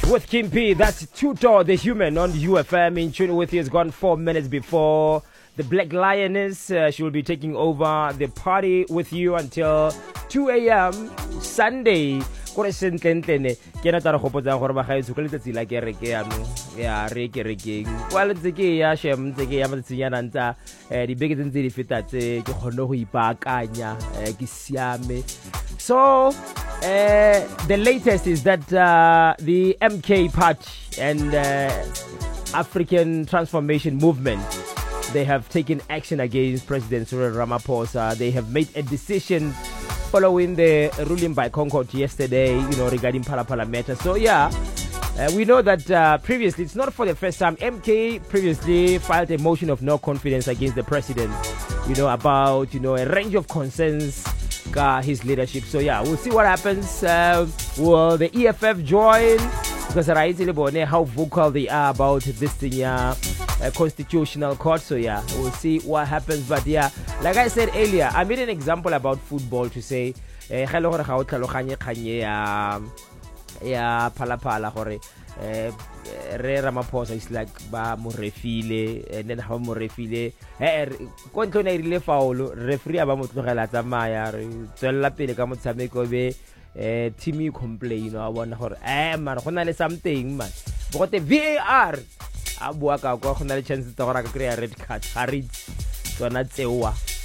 with Kim P. That's Tutor the Human on UFM. In tune with you. It's gone 4 minutes before the Black Lioness. She will be taking over the party with you until 2 a.m. Sunday. Kore sentlentene ke na tara gopotsang gore ba gaetso ke letsatsi la kereke yano ya re kerekeng kwa letseke ya shem tseke ya matsinyana ntsa di beke tse di feta tse ke gone go ipakanya ke siame. So the latest is that the MK Party and African Transformation Movement, they have taken action against President Cyril Ramaphosa. They have made a decision following the ruling by Concord yesterday, regarding Phala matter. So we know that previously, it's not for the first time, MK previously filed a motion of no confidence against the president, about, a range of concerns, his leadership. So we'll see what happens. Will the EFF join? Because how vocal they are about this thing, constitutional court. So we'll see what happens. But like I said earlier, I made an example about football to say hello ya phala gore re Ramaphosa is like ba mo refile, and then how mo refile ko ntlo na irile faolo referee ba mo tlogela tsamaya re tswella pele ka motshameko be team complain wa bona gore man go na le something man bo gote VAR a bua ka go na le chance tsa gore ka create red card ha re tsona tsewa